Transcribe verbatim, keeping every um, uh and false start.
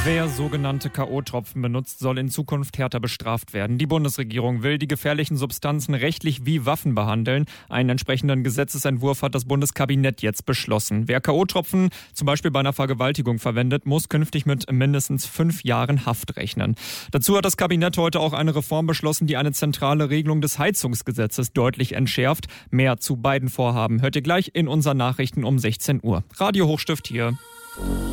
Wer sogenannte K O-Tropfen benutzt, soll in Zukunft härter bestraft werden. Die Bundesregierung will die gefährlichen Substanzen rechtlich wie Waffen behandeln. Einen entsprechenden Gesetzesentwurf hat das Bundeskabinett jetzt beschlossen. Wer K O-Tropfen zum Beispiel bei einer Vergewaltigung verwendet, muss künftig mit mindestens fünf Jahren Haft rechnen. Dazu hat das Kabinett heute auch eine Reform beschlossen, die eine zentrale Regelung des Heizungsgesetzes deutlich entschärft. Mehr zu beiden Vorhaben hört ihr gleich in unseren Nachrichten um sechzehn Uhr. Radio Hochstift hier.